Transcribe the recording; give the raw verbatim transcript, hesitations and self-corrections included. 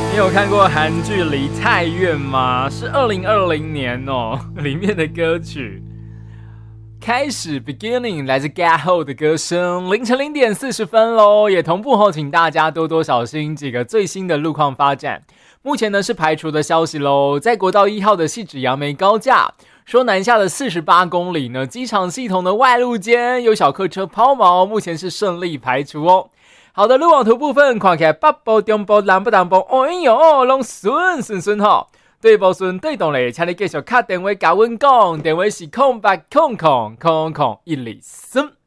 你有看过韩剧《梨泰院》吗？是二零二零年哦，里面的歌曲。开始 beginning 来自 Get Ho 的歌声，凌晨零点四十分咯，也同步后请大家多多小心几个最新的路况发展。目前呢是排除的消息咯，在国道一号的汐止杨梅高架，说南下的四十八公里呢，机场系统的外路间有小客车抛锚，目前是顺利排除哦。好的，路网图部分看起来北部、中部、南部、南部，哎呦，拢顺顺顺吼。对无顺对动咧，请你继续打电话甲阮讲，电话是空八空空空空一二三。